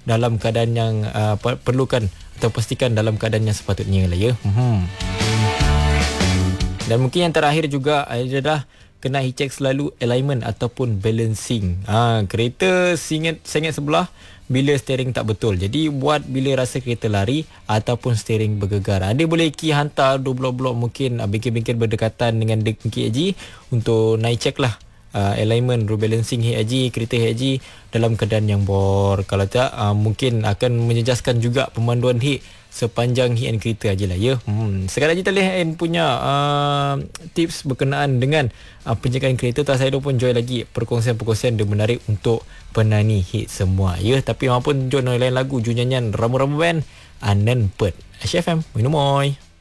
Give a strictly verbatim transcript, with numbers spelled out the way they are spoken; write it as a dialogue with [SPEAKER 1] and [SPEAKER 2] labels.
[SPEAKER 1] dalam keadaan yang uh, perlukan atau pastikan dalam keadaan yang sepatutnya lah ya. Hmm. Dan mungkin yang terakhir juga adalah kena check selalu alignment ataupun balancing. Ha, kereta singet sangat sebelah bila steering tak betul. Jadi buat bila rasa kereta lari ataupun steering bergegar. Anda boleh key hantar dua blok-blok mungkin bengkel-bengkel berdekatan dengan K Haji untuk naik check lah uh, alignment, road balancing H I G, kereta H I G dalam keadaan yang bor. Kalau tak uh, mungkin akan menjejaskan juga pemanduan hit sepanjang hit and kereta aje lah ya. Hmm. Sekadar je Talian punya uh, tips berkenaan dengan uh, penjagaan kereta. Tak saya pun join lagi perkongsian-perkongsian yang menarik untuk penani hit semua ya. Tapi maupun join lain lagu, junyanyan Ramu-Ramu Band Anan Pet H F M Minum Oi.